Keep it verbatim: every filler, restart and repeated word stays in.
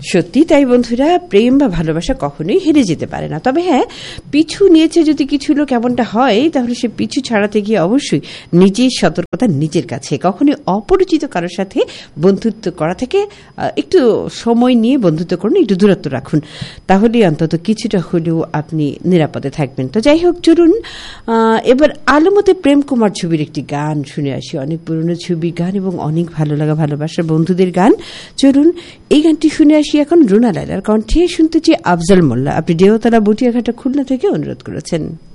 সত্যি তাই বন্ধুরা, প্রেম বা ভালোবাসা কখনোই হেরে যেতে পারে না। তবে হ্যাঁ, পিছু নিয়েছে যদি কিছু লোক এমনটা হয়, তাহলে সে পিছু ছাড়াতে গিয়ে অবশ্যই নিজের সতর্কতা নিজের কাছে। কখনোই অপরিচিত কারোর সাথে বন্ধুত্ব করা থেকে একটু সময় নিয়ে বন্ধুত্ব করুন, একটু দূরত্ব রাখুন, তাহলে অন্তত কিছুটা হলেও আপনি নিরাপদে থাকবেন। তো যাই হোক, চলুন এবার আলমতে প্রেম কুমার ছবির একটি গান শুনে আসি। অনেক পুরনো ছবি গান এবং অনেক ভালো লাগা ভালোবাসার বন্ধুদের গান। চলুন এই গানটি শুনে আসি এখন রুনা লায়লার কণ্ঠে। শুনতে চেয়ে আফজাল মোল্লা, আপনি দেওতলা বটিয়াঘাটা খুলনা থেকে অনুরোধ করেছেন।